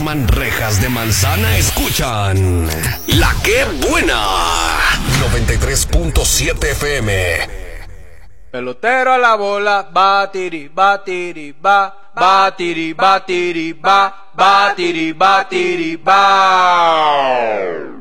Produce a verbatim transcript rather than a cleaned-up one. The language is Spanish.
llaman rejas de manzana escuchan La Que Buena noventa y tres punto siete F M. Pelotero a la bola, batiri, batiri, ba, batiri, batiri, ba, batiri, batiri, ba.